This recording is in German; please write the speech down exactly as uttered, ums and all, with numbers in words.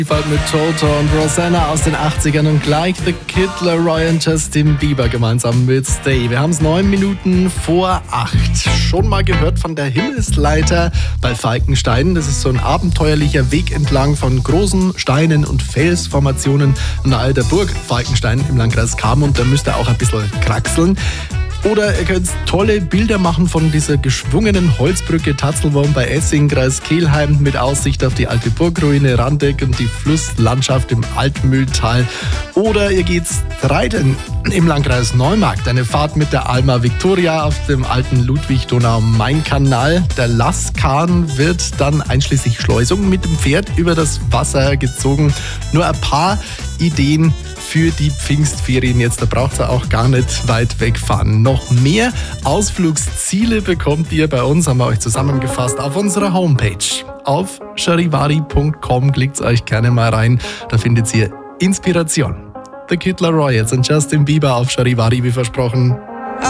Mit Toto und Rosanna aus den achtzigern und gleich The Kid Laroi und Justin Bieber gemeinsam mit Stay. Wir haben es neun Minuten vor acht. Schon mal gehört von der Himmelsleiter bei Falkenstein. Das ist so ein abenteuerlicher Weg entlang von großen Steinen und Felsformationen in der alten Burg Falkenstein im Landkreis Cham, und da müsst ihr auch ein bisschen kraxeln. Oder ihr könnt tolle Bilder machen von dieser geschwungenen Holzbrücke Tatzelwurm bei Essing, Kreis Kelheim, mit Aussicht auf die alte Burgruine Randeck und die Flusslandschaft im Altmühltal. Oder ihr geht reiten im Landkreis Neumarkt. Eine Fahrt mit der Alma Victoria auf dem alten Ludwig-Donau-Main-Kanal. Der Lasskahn wird dann einschließlich Schleusung mit dem Pferd über das Wasser gezogen. Nur ein paar Ideen für die Pfingstferien jetzt. Da braucht ihr auch gar nicht weit wegfahren. Noch mehr Ausflugsziele bekommt ihr bei uns, haben wir euch zusammengefasst, auf unserer Homepage. Auf charivari punkt com klickt euch gerne mal rein. Da findet ihr Inspiration. The Kid Laroi jetzt und Justin Bieber auf Charivari, wie versprochen.